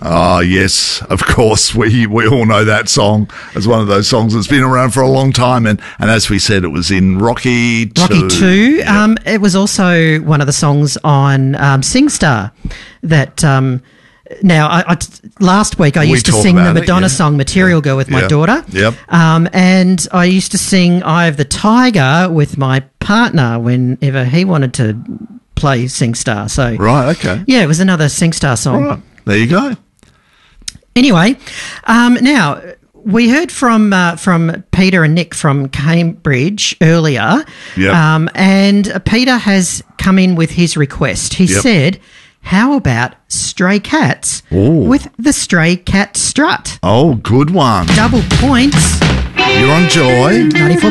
Oh, yes, of course. We all know that song as one of those songs that's been around for a long time. And as we said, it was in Rocky 2. Rocky 2. Yep. It was also one of the songs on SingStar that... Now, last week I used to sing the Madonna song Material Girl with my daughter. Yep. And I used to sing Eye of the Tiger with my partner whenever he wanted to play SingStar. So, right, okay. Yeah, it was another SingStar song. Right, there you go. Anyway, now... We heard from Peter and Nick from Cambridge earlier, and Peter has come in with his request. He said, how about Stray Cats with the Stray Cat Strut? Oh, good one. Double points. You're on Joy. 94.